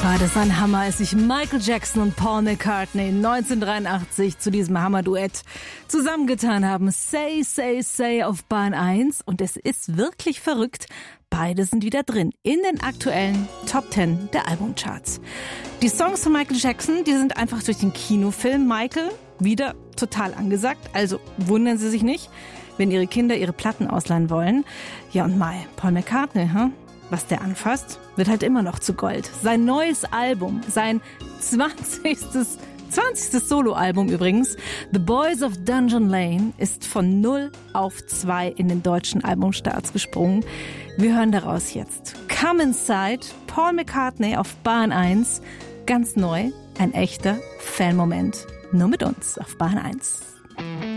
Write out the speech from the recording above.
War das ein Hammer, als sich Michael Jackson und Paul McCartney 1983 zu diesem Hammerduett zusammengetan haben. Say, Say, Say auf Bahn 1. Und es ist wirklich verrückt. Beide sind wieder drin in den aktuellen Top 10 der Albumcharts. Die Songs von Michael Jackson, die sind einfach durch den Kinofilm Michael wieder total angesagt. Also wundern Sie sich nicht, wenn Ihre Kinder ihre Platten ausleihen wollen. Ja und Paul McCartney, was der anfasst, wird halt immer noch zu Gold. Sein neues Album, sein 20. Soloalbum übrigens, The Boys of Dungeon Lane, ist von 0 auf 2 in den deutschen Albumcharts gesprungen. Wir hören daraus jetzt Come Inside, Paul McCartney auf Bahn 1, ganz neu, ein echter Fanmoment. Nur mit uns auf Bahn 1.